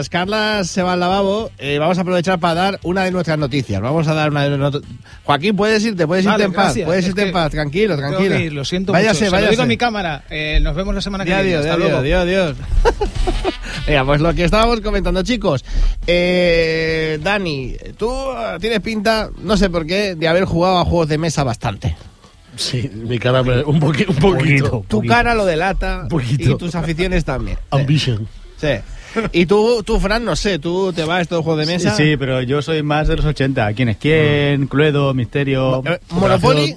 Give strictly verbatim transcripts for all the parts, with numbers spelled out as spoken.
Carla se va al lavabo, eh, vamos a aprovechar para dar una de nuestras noticias. Vamos a dar una de nuestras not- Joaquín, puedes irte, puedes Vale, irte en paz, gracias. puedes Es irte en que paz, tranquilo, tengo tranquilo. que ir, lo siento váyase, mucho. Se váyase. lo digo a mi cámara. Eh, nos vemos la semana que Adiós, viene. Hasta adiós, luego. adiós, adiós. Mira, pues lo que estábamos comentando, chicos. Eh, Dani, tú tienes pinta, no sé por qué, de haber jugado a juegos de mesa bastante. Sí, mi cara me- un, poqui- un poquito. Tu cara lo delata Poquito. y tus aficiones también. Ambition. Sí. Y tú, tú, Fran, no sé, tú te vas a estos juegos de mesa. Sí, sí, pero yo soy más de los ochenta. ¿Quién es quién? Cluedo, Misterio... Eh, Monopoly.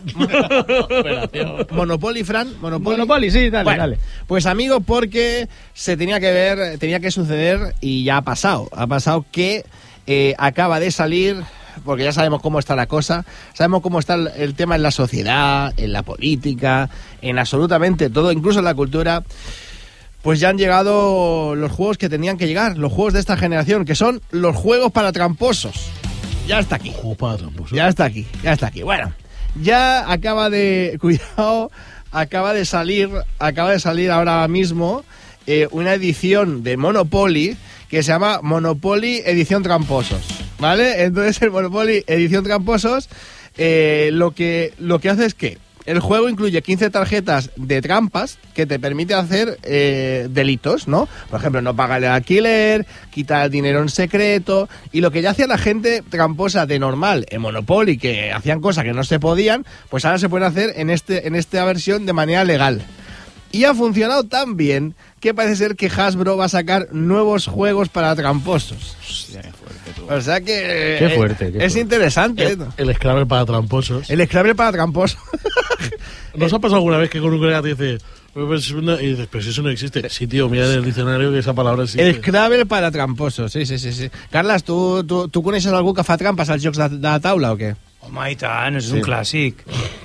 Monopoly, Fran. Monopoly. Monopoly, sí, dale, Bueno, dale. pues amigo, porque se tenía que ver, tenía que suceder y ya ha pasado. Ha pasado que eh, acaba de salir, porque ya sabemos cómo está la cosa, sabemos cómo está el, el tema en la sociedad, en la política, en absolutamente todo, incluso en la cultura. Pues ya han llegado los juegos que tenían que llegar, los juegos de esta generación, que son los juegos para tramposos. Ya está aquí. Juego para tramposos. Ya está aquí, ya está aquí. Bueno, ya acaba de, cuidado, acaba de salir, acaba de salir ahora mismo eh, una edición de Monopoly que se llama Monopoly Edición Tramposos, ¿vale? Entonces el Monopoly Edición Tramposos eh, lo que lo que hace es que el juego incluye quince tarjetas de trampas que te permite hacer eh, delitos, ¿no? Por ejemplo, no pagar el alquiler, quitar el dinero en secreto. Y lo que ya hacía la gente tramposa de normal en Monopoly, que hacían cosas que no se podían, pues ahora se pueden hacer en, este, en esta versión de manera legal. Y ha funcionado tan bien que parece ser que Hasbro va a sacar nuevos juegos para tramposos. Hostia, qué fuerte, tú. O sea que... Qué eh, fuerte, qué es fuerte. interesante. El, el Scrabble para tramposos. El Scrabble para tramposos. ¿No os ha pasado alguna vez que con un colega te dice, pues, una- y dices, pero si eso no existe? Sí, tío, mira en el diccionario que esa palabra existe. El Scrabble para tramposos, sí, sí, sí, sí. Carles, tu, tu, tu coneixes algú que fa trampes als jocs de, de taula o què? Home, i tant, és Sí. un clàssic.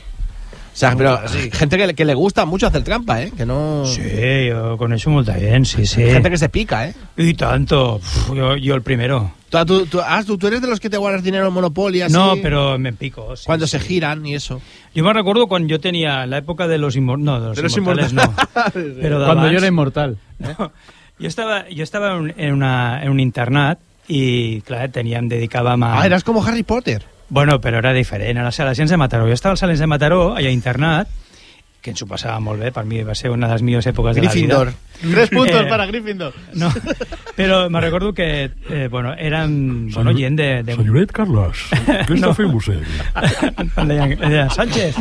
O sea, pero gente que, que le gusta mucho hacer trampa, ¿eh? Que no... Sí, yo coneixo molta gent, sí, sí. Gente que se pica, ¿eh? Y tanto. Uf, yo, yo el primero. Tú, tú, tú, ah, tú, tú eres de los que te guardas dinero en Monopoly, así... No, pero me pico. Sí, Cuando sí. se giran y eso. Yo me recuerdo cuando yo tenía la época de los, inmor no, de los, De los inmortales, inmortales. no. Pero Cuando d'abans- yo era inmortal. No, yo estaba, yo estaba en, en una, en un internat y, clar, teníem, dedicàvem a... Ah, eras como Harry Potter. Bueno, però era diferent, a les Salesians de Mataró. Jo estava als Salesians de Mataró, allà internat, que ens ho passava molt bé, per mi va ser una de les millors èpoques de la Gryffindor. vida. Tres puntos Eh, para Gryffindor. No, però me recordo que, eh, bueno, eren, bueno, gent de... de... Senyoret Carles, què està No. fent vostè? Em deien, em deien, Sánchez.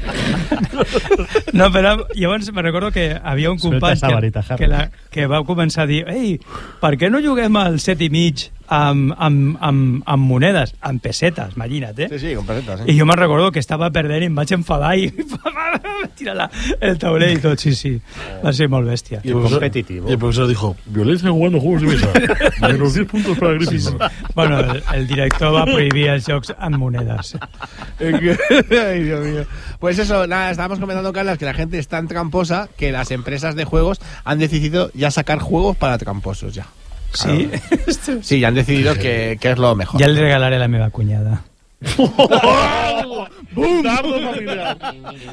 No, però llavors me recordo que havia un Suelta company esa varita, que, Harry. que, la, que va començar a dir ei, per què no juguem al set i mig amb, amb, amb, amb monedes, amb pessetes, imagina't, eh? Sí, sí, con pesetas, I jo me'n recordo que estava perdent i em vaig enfadar i va tirar la, el tauler i tot, sí, sí. Va ser molt bèstia. Y el profesor- competitivo. Y el profesor dijo, violencia jugando juegos de mesa. Menos diez puntos para Gryffindor. Bueno, el, el director va prohibir els jocs amb monedes. Ay, Dios mío. Pues eso, nada, estábamos comentando, Carlas, que la gente es tan tramposa que las empresas de juegos han decidido ya sacar juegos para tramposos, ya. Sí? Sí, ya han decidido que, que es lo mejor. Ja li regalaré a la meva cunyada. ¡Bum! Dardo familiar.